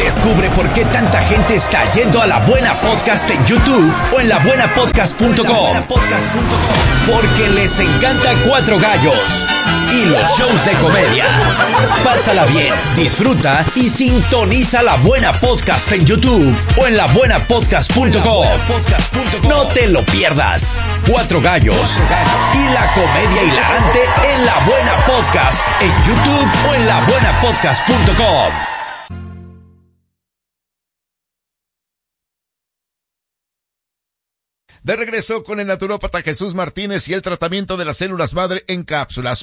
Descubre por qué tanta gente está yendo a La Buena Podcast en YouTube o en labuenapodcast.com. Porque les encanta Cuatro Gallos y los shows de comedia. Pásala bien, disfruta y sintoniza La Buena Podcast en YouTube o en labuenapodcast.com. No te lo pierdas. Cuatro Gallos y la comedia hilarante en La Buena Podcast en YouTube o en labuenapodcast.com. De regreso con el naturópata Jesús Martínez y el tratamiento de las células madre en cápsulas.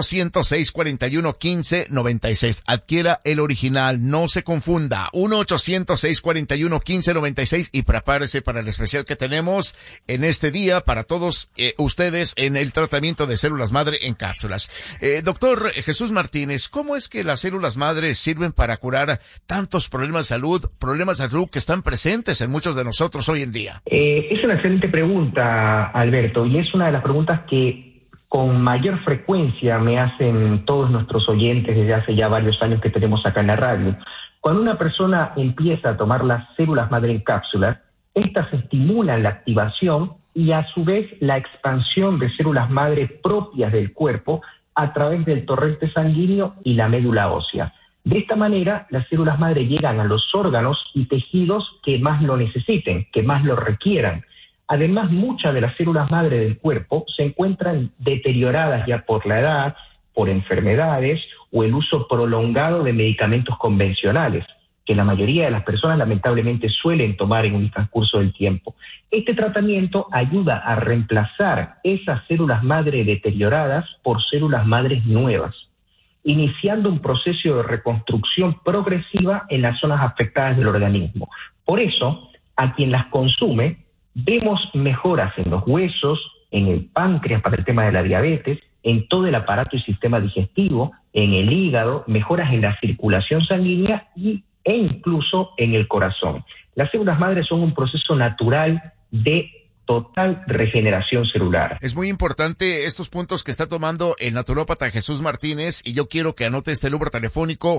1-800-641-1596. Adquiera el original, no se confunda. 1-800-641-1596 y prepárese para el especial que tenemos en este día para todos ustedes en el tratamiento de células madre en cápsulas. Doctor Jesús Martínez, ¿cómo es que las células madre sirven para curar tantos problemas de salud que están presentes en muchos de nosotros hoy en día? Es una excelente pregunta, Alberto, y es una de las preguntas que con mayor frecuencia me hacen todos nuestros oyentes desde hace ya varios años que tenemos acá en la radio. Cuando una persona empieza a tomar las células madre en cápsulas, estas estimulan la activación y a su vez la expansión de células madre propias del cuerpo a través del torrente sanguíneo y la médula ósea. De esta manera, las células madre llegan a los órganos y tejidos que más lo necesiten, que más lo requieran. Además, muchas de las células madre del cuerpo se encuentran deterioradas ya por la edad, por enfermedades o el uso prolongado de medicamentos convencionales, que la mayoría de las personas lamentablemente suelen tomar en un transcurso del tiempo. Este tratamiento ayuda a reemplazar esas células madre deterioradas por células madres nuevas, iniciando un proceso de reconstrucción progresiva en las zonas afectadas del organismo. Por eso, a quien las consume, vemos mejoras en los huesos, en el páncreas para el tema de la diabetes, en todo el aparato y sistema digestivo, en el hígado, mejoras en la circulación sanguínea e incluso en el corazón. Las células madres son un proceso natural de total regeneración celular. Es muy importante estos puntos que está tomando el naturópata Jesús Martínez y yo quiero que anote este número telefónico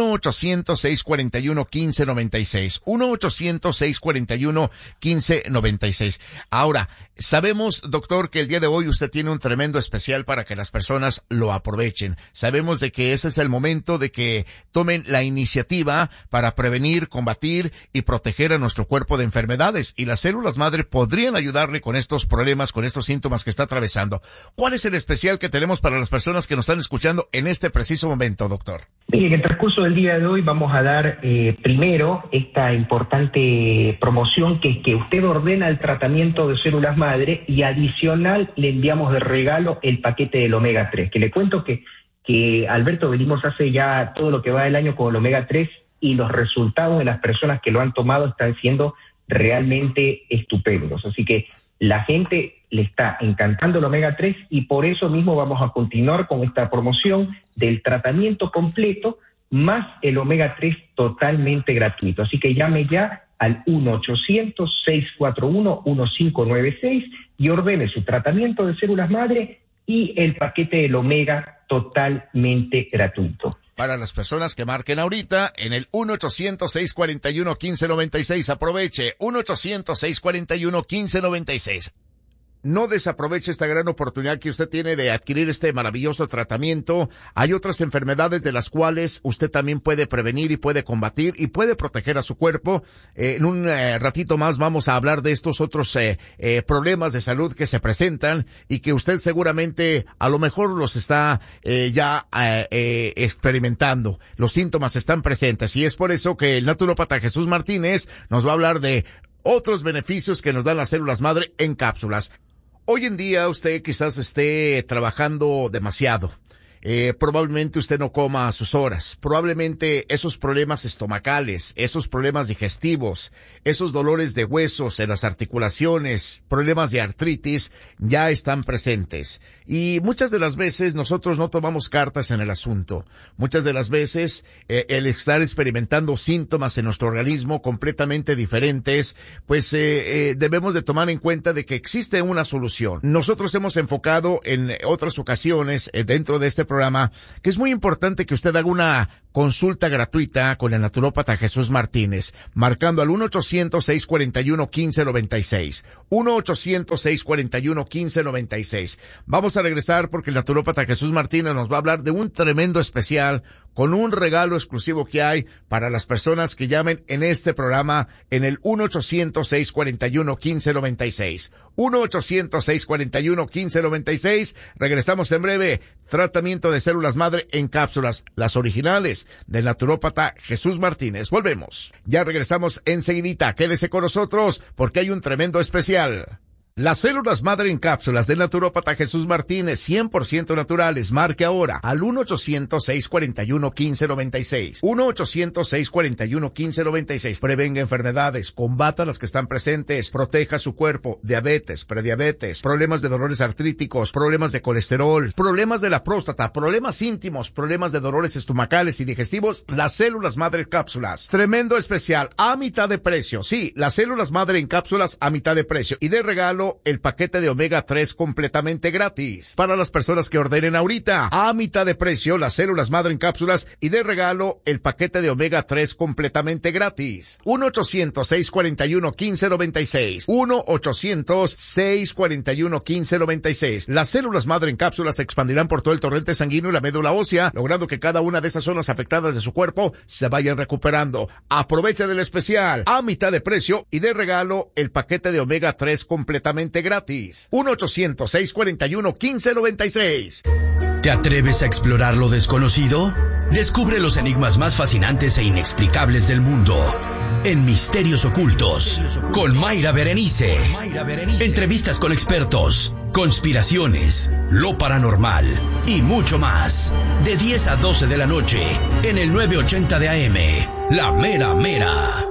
1-800-641-1596. 1-800-641-1596. Ahora, sabemos, doctor, que el día de hoy usted tiene un tremendo especial para que las personas lo aprovechen. Sabemos de que ese es el momento de que tomen la iniciativa para prevenir, combatir y proteger a nuestro cuerpo de enfermedades y las células madre podrían ayudarle con estos problemas, con estos síntomas que está atravesando. ¿Cuál es el especial que tenemos para las personas que nos están escuchando en este preciso momento, doctor? Bien, en el transcurso del día de hoy vamos a dar primero esta importante promoción que usted ordena el tratamiento de células madre y adicional le enviamos de regalo el paquete del omega 3, que le cuento que Alberto, venimos hace ya todo lo que va del año con el omega 3 y los resultados de las personas que lo han tomado están siendo realmente estupendos. Así que la gente le está encantando el omega 3 y por eso mismo vamos a continuar con esta promoción del tratamiento completo más el omega 3 totalmente gratuito. Así que llame ya al 1-800-641-1596 y ordene su tratamiento de células madre y el paquete del omega totalmente gratuito. Para las personas que marquen ahorita en el 1-800-641-1596, aproveche 1-800-641-1596. No desaproveche esta gran oportunidad que usted tiene de adquirir este maravilloso tratamiento. Hay otras enfermedades de las cuales usted también puede prevenir y puede combatir y puede proteger a su cuerpo. En un ratito más vamos a hablar de estos otros problemas de salud que se presentan y que usted seguramente a lo mejor los está experimentando. Los síntomas están presentes y es por eso que el naturópata Jesús Martínez nos va a hablar de otros beneficios que nos dan las células madre en cápsulas. Hoy en día usted quizás esté trabajando demasiado. Probablemente usted no coma a sus horas. Probablemente esos problemas estomacales, esos problemas digestivos, esos dolores de huesos en las articulaciones, problemas de artritis ya están presentes. Y muchas de las veces nosotros no tomamos cartas en el asunto. Muchas de las veces el estar experimentando síntomas en nuestro organismo completamente diferentes, pues debemos de tomar en cuenta de que existe una solución. Nosotros hemos enfocado en otras ocasiones dentro de este programa que es muy importante que usted haga una consulta gratuita con el naturópata Jesús Martínez, marcando al 1-800-641-1596. 1-800-641-1596. Vamos a regresar porque el naturópata Jesús Martínez nos va a hablar de un tremendo especial con un regalo exclusivo que hay para las personas que llamen en este programa en el 1-800-641-1596. 1-800-641-1596. Regresamos en breve. Tratamiento de células madre en cápsulas, las originales del naturópata Jesús Martínez. Volvemos. Ya regresamos enseguidita. Quédese con nosotros porque hay un tremendo especial. Las células madre en cápsulas del naturópata Jesús Martínez, 100% naturales. Marque ahora al 1-800-641-1596. 1-800-641-1596. Prevenga enfermedades, combata las que están presentes, proteja su cuerpo, diabetes, prediabetes, problemas de dolores artríticos, problemas de colesterol, problemas de la próstata, problemas íntimos, problemas de dolores estomacales y digestivos. Las células madre en cápsulas. Tremendo especial a mitad de precio. Sí, las células madre en cápsulas a mitad de precio. Y de regalo, el paquete de omega 3 completamente gratis. Para las personas que ordenen ahorita, a mitad de precio, las células madre en cápsulas y de regalo, el paquete de omega 3 completamente gratis. 1-800-641-1596. 1-800-641-1596. Las células madre en cápsulas se expandirán por todo el torrente sanguíneo y la médula ósea, logrando que cada una de esas zonas afectadas de su cuerpo se vayan recuperando. Aprovecha del especial, a mitad de precio y de regalo, el paquete de omega 3 completamente gratis. 1-800-641-1596. ¿Te atreves a explorar lo desconocido? Descubre los enigmas más fascinantes e inexplicables del mundo en Misterios Ocultos con Mayra Berenice. Entrevistas con expertos, conspiraciones, lo paranormal y mucho más. De 10 a 12 de la noche en el 980 de AM. La Mera Mera.